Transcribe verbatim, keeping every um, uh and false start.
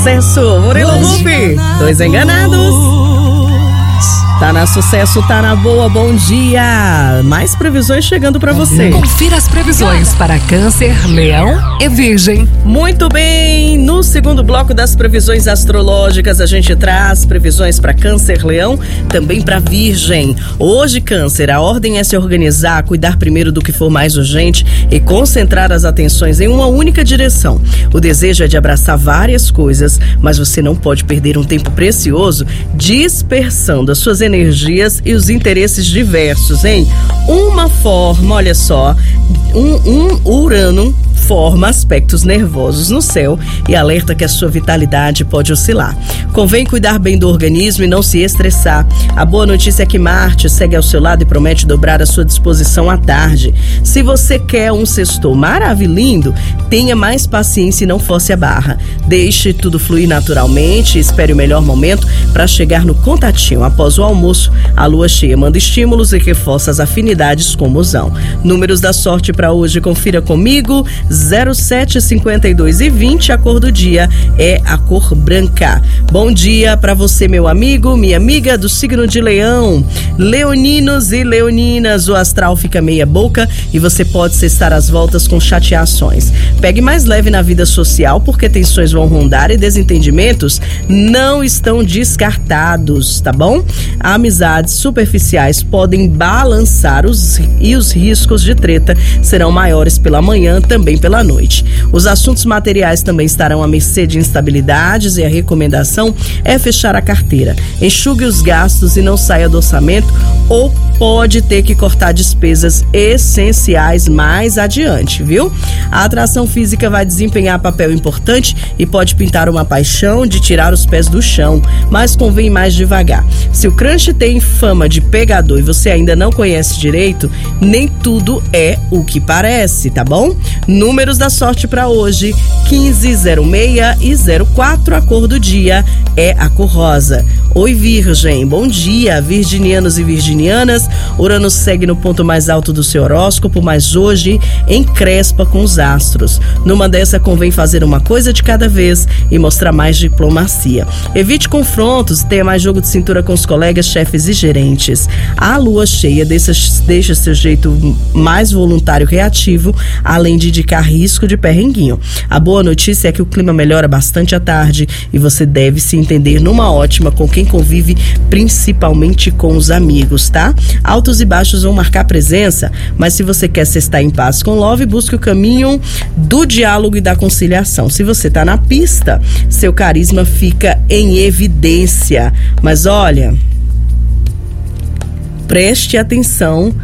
sucesso. Murilo Rufi, Dois Enganados. Tá na sucesso, tá na boa, bom dia. Mais previsões chegando pra você. Confira as previsões para Câncer, Leão e Virgem. Muito bem, no segundo bloco das previsões astrológicas a gente traz previsões para Câncer, Leão, também para Virgem. Hoje, Câncer, a ordem é se organizar, cuidar primeiro do que for mais urgente e concentrar as atenções em uma única direção. O desejo é de abraçar várias coisas, mas você não pode perder um tempo precioso dispersando as suas energias e os interesses diversos, hein? Uma forma, olha só, um, um Urano forma aspectos nervosos no céu e alerta que a sua vitalidade pode oscilar. Convém cuidar bem do organismo e não se estressar. A boa notícia é que Marte segue ao seu lado e promete dobrar a sua disposição à tarde. Se você quer um sextou maravilhoso, tenha mais paciência e não force a barra. Deixe tudo fluir naturalmente e espere o melhor momento para chegar no contatinho. Após o almoço, a lua cheia manda estímulos e reforça as afinidades com o mozão. Números da sorte para hoje, confira comigo: zero sete, cinquenta e dois e vinte, a cor do dia é a cor branca. Bom dia para você, meu amigo, minha amiga do signo de Leão. Leoninos e leoninas, o astral fica meia boca e você pode cessar as voltas com chateações. Pegue mais leve na vida social, porque tensões vão rondar e desentendimentos não estão descartados, tá bom? Amizades superficiais podem balançar os, e os riscos de treta serão maiores pela manhã, também pela noite. Os assuntos materiais também estarão à mercê de instabilidades e a recomendação é fechar a carteira. Enxugue os gastos e não saia do orçamento, ou pode ter que cortar despesas essenciais mais adiante, viu? A atração física vai desempenhar papel importante e pode pintar uma paixão de tirar os pés do chão, mas convém mais devagar. Se o crush tem fama de pegador e você ainda não conhece direito, nem tudo é o que parece, tá bom? Números da sorte para hoje: quinze, zero seis e zero quatro. A cor do dia é a cor rosa. Oi, Virgem, bom dia, virginianos e virginianas. Urano segue no ponto mais alto do seu horóscopo, mas hoje encrespa com os astros. Numa dessa, convém fazer uma coisa de cada vez e mostrar mais diplomacia. Evite confrontos, tenha mais jogo de cintura com os colegas, chefes e gerentes. A lua cheia deixa, deixa seu jeito mais voluntário e reativo, além de indicar risco de perrenguinho. A boa notícia é que o clima melhora bastante à tarde e você deve se entender numa ótima com quem convive, principalmente com os amigos, tá? Altos e baixos vão marcar presença, mas se você quer estar em paz com Love, busque o caminho do diálogo e da conciliação. Se você tá na pista, seu carisma fica em evidência. Mas olha, preste atenção